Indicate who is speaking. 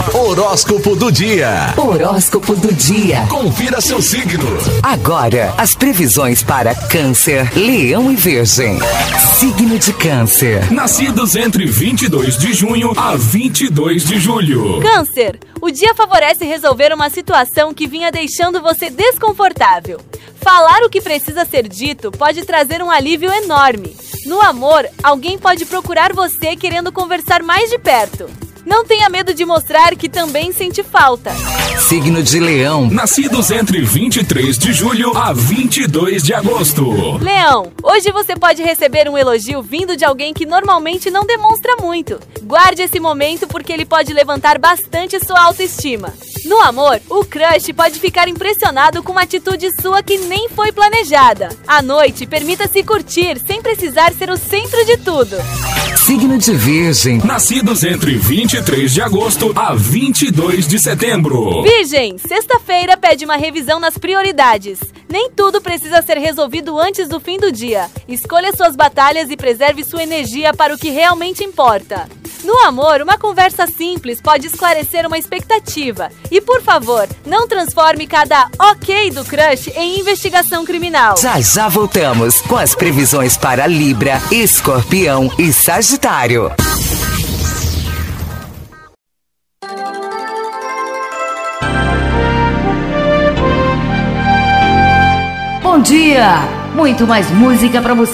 Speaker 1: Horóscopo do dia.
Speaker 2: Horóscopo do dia.
Speaker 1: Confira seu signo.
Speaker 2: Agora, as previsões para Câncer, Leão e Virgem. Signo de Câncer.
Speaker 3: Nascidos entre 22 de junho a 22 de julho.
Speaker 4: Câncer, o dia favorece resolver uma situação que vinha deixando você desconfortável. Falar o que precisa ser dito pode trazer um alívio enorme. No amor, alguém pode procurar você querendo conversar mais de perto. Não tenha medo de mostrar que também sente falta.
Speaker 2: Signo de Leão.
Speaker 3: Nascidos entre 23 de julho a 22 de agosto.
Speaker 4: Leão, hoje você pode receber um elogio vindo de alguém que normalmente não demonstra muito. Guarde esse momento porque ele pode levantar bastante sua autoestima. No amor, o crush pode ficar impressionado com uma atitude sua que nem foi planejada. À noite, permita-se curtir sem precisar ser o centro de tudo.
Speaker 2: Signo de Virgem.
Speaker 3: Nascidos entre 23 de agosto a 22 de setembro.
Speaker 4: Virgem, sexta-feira pede uma revisão nas prioridades. Nem tudo precisa ser resolvido antes do fim do dia. Escolha suas batalhas e preserve sua energia para o que realmente importa. No amor, uma conversa simples pode esclarecer uma expectativa. E, por favor, não transforme cada ok do crush em investigação criminal.
Speaker 2: Já voltamos com as previsões para Libra, Escorpião e Sagitário.
Speaker 5: Bom dia! Muito mais música para você.